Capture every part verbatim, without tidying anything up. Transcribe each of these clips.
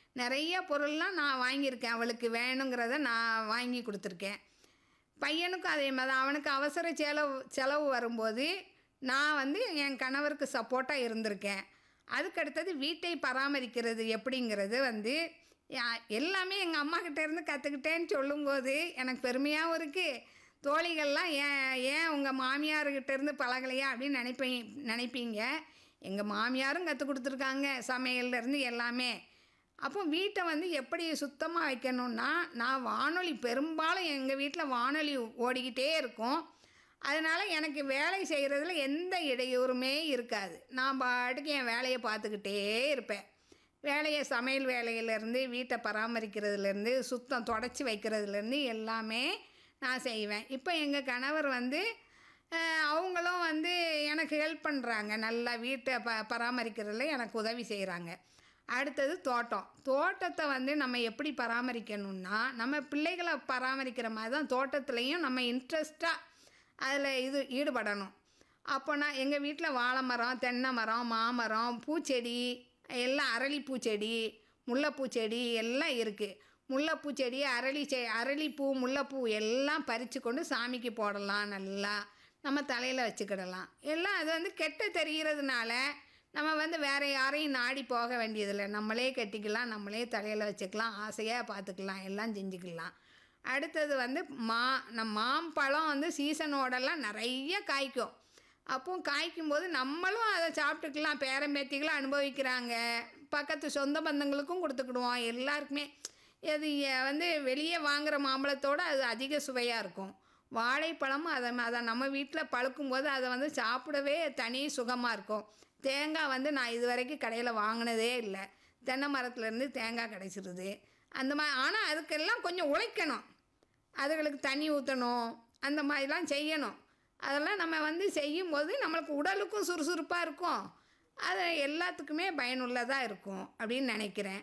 நிறைய பொருள்லாம் நான் வாங்கியிருக்கேன். அவளுக்கு வேணுங்கிறத நான் வாங்கி கொடுத்துருக்கேன். பையனுக்கும் அதே மாதிரி தான். அவனுக்கு அவசர செலவு செலவு வரும்போது நான் வந்து என் கணவருக்கு சப்போர்ட்டாக இருந்திருக்கேன். அதுக்கடுத்தது வீட்டை பராமரிக்கிறது எப்படிங்கிறது வந்து யா- எல்லாமே எங்கள் அம்மாக்கிட்ட இருந்து கற்றுக்கிட்டேன்னு சொல்லும்போது எனக்கு பெருமையாகவும் இருக்குது. தோழிகள்லாம் ஏன் ஏன் உங்கள் மாமியார்கிட்ட இருந்து பழகலையா அப்படின்னு நினைப்பீங்க நினைப்பீங்க எங்கள் மாமியாரும் கற்றுக் கொடுத்துருக்காங்க, சமையல்லேருந்து எல்லாமே. அப்போ வீட்டை வந்து எப்படி சுத்தமாக வைக்கணும்னா, நான் வானொலி பெரும்பாலும் எங்கள் வீட்டில் வானொலி ஓடிக்கிட்டே இருக்கும். அதனால் எனக்கு வேலை செய்கிறதுல எந்த இடையூறுமே இருக்காது. நான் பாட்டுக்கு என் வேலையை பார்த்துக்கிட்டே இருப்பேன். வேலையை சமையல் வேலையிலேருந்து வீட்டை பராமரிக்கிறதுலேருந்து சுத்தம் தொடச்சி வைக்கிறதுலேருந்து எல்லாமே நான் செய்வேன். இப்போ எங்கள் கணவர் வந்து அஹ், அவங்களும் வந்து எனக்கு ஹெல்ப் பண்ணுறாங்க. நல்லா வீட்டை ப பராமரிக்கிறதுல எனக்கு உதவி செய்கிறாங்க. அடுத்தது தோட்டம். தோட்டத்தை வந்து நம்ம எப்படி பராமரிக்கணும்னா, நம்ம பிள்ளைகளை பராமரிக்கிற மாதிரி தான் தோட்டத்துலேயும் நம்ம இன்ட்ரெஸ்ட்டாக அதில் இது ஈடுபடணும். அப்போனா எங்கள் வீட்டில் வாழை மரம், தென்னை மரம், மாமரம், பூச்செடி எல்லாம், அரளிப்பூச்செடி, முல்லைப்பூச்செடி எல்லாம் இருக்குது. முல்லைப்பூச்செடி, அரளி செ அரளிப்பூ, முல்லைப்பூ எல்லாம் பறித்து கொண்டு சாமிக்கு போடலாம். நல்லா நம்ம தலையில் வச்சுக்கிடலாம். எல்லாம் அது வந்து கெட்ட தெரிகிறதுனால நம்ம வந்து வேறு யாரையும் நாடி போக வேண்டியதில்லை. நம்மளே கட்டிக்கலாம், நம்மளே தலையில் வச்சுக்கலாம், ஆசையாக பார்த்துக்கலாம், எல்லாம் செஞ்சுக்கலாம். அடுத்தது வந்து மா நம் மாம்பழம் வந்து சீசனோடலாம் நிறைய காய்க்கும். அப்போ காய்க்கும்போது நம்மளும் அதை சாப்பிட்டுக்கலாம், பேரம்பேத்திகளும் அனுபவிக்கிறாங்க, பக்கத்து சொந்த பந்தங்களுக்கும் கொடுத்துக்கிடுவோம். எல்லாருக்குமே இது எ- வந்து வெளியே வாங்குகிற மாம்பழத்தோடு அது அதிக சுவையாக இருக்கும். வாழைப்பழமும் அதை அதை நம்ம வீட்டில் பழுக்கும்போது அதை வந்து சாப்பிடவே தனி சுகமாக இருக்கும். தேங்காய் வந்து நான் இது வரைக்கும் கடையில் வாங்கினதே இல்லை. தென்னை மரத்துலேருந்து தேங்காய் கிடைச்சிருது. அந்த மாதிரி. ஆனால் அதுக்கெல்லாம் கொஞ்சம் உழைக்கணும், அதுகளுக்கு தண்ணி ஊற்றணும், அந்த மாதிரிலாம் செய்யணும். அதெல்லாம் நம்ம வந்து செய்யும்போது நம்மளுக்கு உடலுக்கும் சுறுசுறுப்பாக இருக்கும், அது எல்லாத்துக்குமே பயனுள்ளதாக இருக்கும் அப்படின்னு நினைக்கிறேன்.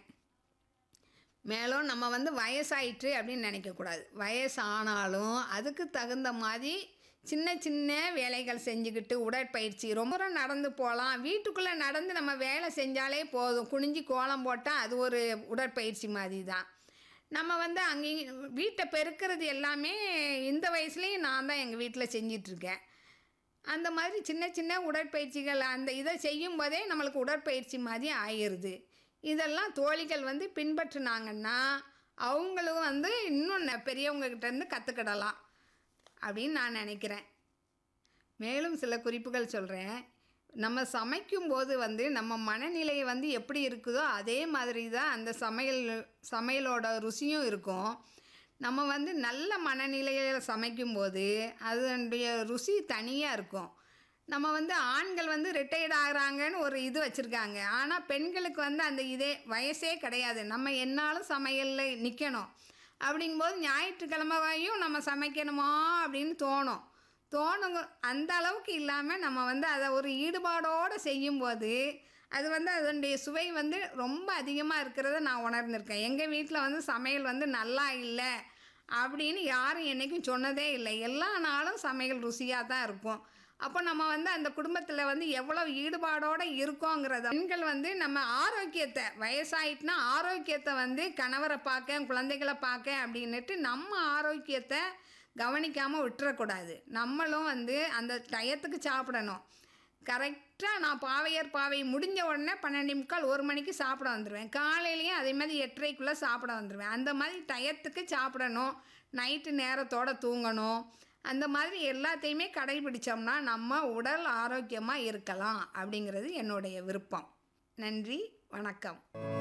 மேலும் நம்ம வந்து வயசாயிற்று அப்படின்னு நினைக்கக்கூடாது. வயசானாலும் அதுக்கு தகுந்த மாதிரி சின்ன சின்ன வேலைகள் செஞ்சுக்கிட்டு உடற்பயிற்சி ரொம்ப தூரம் நடந்து போகலாம். வீட்டுக்குள்ளே நடந்து நம்ம வேலை செஞ்சாலே போதும். குனிஞ்சி கோலம் போட்டால் அது ஒரு உடற்பயிற்சி மாதிரி தான். நம்ம வந்து அங்கேயும் வீட்டை பெருக்கிறது எல்லாமே இந்த வயசுலேயும் நான் தான் எங்கள் வீட்டில் செஞ்சிட்ருக்கேன். அந்த மாதிரி சின்ன சின்ன உடற்பயிற்சிகள் அந்த இதை செய்யும் போதே நம்மளுக்கு உடற்பயிற்சி மாதிரி ஆயிடுது. இதெல்லாம் தோழிகள் வந்து பின்பற்றினாங்கன்னா அவங்களும் வந்து இன்னும் ந- பெரியவங்ககிட்ட இருந்து கற்றுக்கிடலாம் அப்படின்னு நான் நினைக்கிறேன். மேலும் சில குறிப்புகள் சொல்கிறேன். நம்ம சமைக்கும்போது வந்து நம்ம மனநிலை வந்து எப்படி இருக்குதோ அதே மாதிரி தான் அந்த சமையல் சமையலோட ருசியும் இருக்கும். நம்ம வந்து நல்ல மனநிலையில் சமைக்கும்போது அதனுடைய ருசி தனியாக இருக்கும். நம்ம வந்து ஆண்கள் வந்து ரிட்டையர்ட் ஆகுறாங்கன்னு ஒரு இது வச்சுருக்காங்க. ஆனால் பெண்களுக்கு வந்து அந்த இதே வயசே கிடையாது. நம்ம என்னாலும் சமையலில் நிற்கணும். அப்படிங்கும்போது ஞாயிற்றுக்கிழமையும் நம்ம சமைக்கணுமா அப்படின்னு தோணும் தோணுங்க அந்த அளவுக்கு இல்லாமல் நம்ம வந்து அதை ஒரு ஈடுபாடோடு செய்யும்போது அது வந்து அதனுடைய சுவை வந்து ரொம்ப அதிகமாக இருக்கிறத நான் உணர்ந்திருக்கேன். எங்கள் வீட்டில் வந்து சமையல் வந்து நல்லா இல்லை அப்படின்னு யாரும் என்றைக்கும் சொன்னதே இல்லை. எல்லா நாளும் சமையல் ருசியாக தான் இருக்கும். அப்போ நம்ம வந்து அந்த குடும்பத்தில் வந்து எவ்வளோ ஈடுபாடோடு இருக்கோங்கிறத பெண்கள் வந்து நம்ம ஆரோக்கியத்தை வயசாயிட்டுனா ஆரோக்கியத்தை வந்து கணவரை பார்க்க, குழந்தைகளை பார்க்க அப்படின்னுட்டு நம்ம ஆரோக்கியத்தை கவனிக்காமல் விட்டுறக்கூடாது. நம்மளும் வந்து அந்த டயத்துக்கு சாப்பிடணும். கரெக்டாக நான் பாவையர் பாவை முடிஞ்ச உடனே பன்னெண்டு முக்கால் ஒரு மணிக்கு சாப்பிட வந்துடுவேன். காலையிலையும் அதே மாதிரி எட்டரைக்குள்ளே சாப்பிட வந்துடுவேன். அந்த மாதிரி டயத்துக்கு சாப்பிடணும். நைட்டு நேரத்தோடு தூங்கணும். அந்த மாதிரி எல்லாத்தையுமே கடைபிடிச்சோம்னா நம்ம உடல் ஆரோக்கியமாக இருக்கலாம் அப்படிங்கிறது என்னுடைய விருப்பம். நன்றி, வணக்கம்.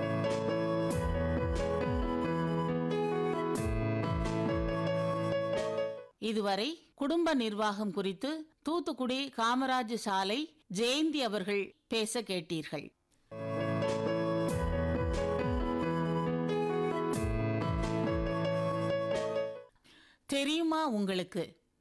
இதுவரை குடும்ப நிர்வாகம் குறித்து தூத்துக்குடி காமராஜ் சாலை ஜெயந்தி அவர்கள் பேச கேட்டீர்கள். தெரியுமா உங்களுக்கு,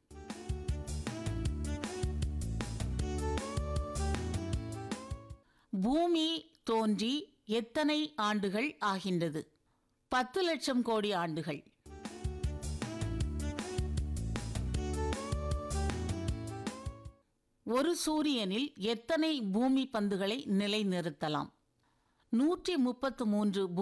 பூமி தோன்றி எத்தனை ஆண்டுகள் ஆகின்றது? பத்து லட்சம் கோடி ஆண்டுகள். ஒரு சூரியனில் எத்தனை பூமி பந்துகளை நிலைநிறுத்தலாம்? நூற்றி முப்பத்து மூன்று